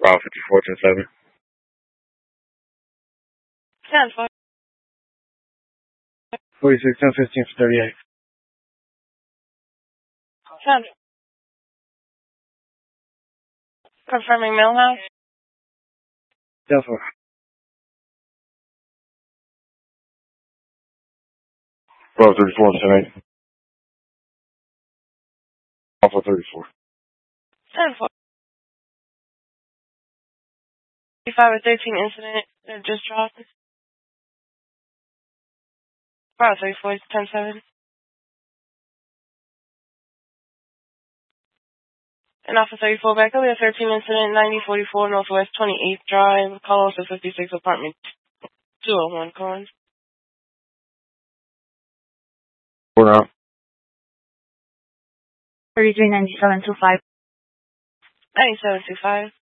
Route 54 10-7. 10-4. 46 10 15 for 38. 10. Confirming Millhouse. 10-4. Route 34 10-8. Alpha 34. 10-4. 35-13 incident that just dropped. Route 34 10-7. And Alpha 34 back up. We have 13 incident 9044 Northwest 28th Drive. Call also 56 apartment 201 Collins. 4 now. 339725. 9725.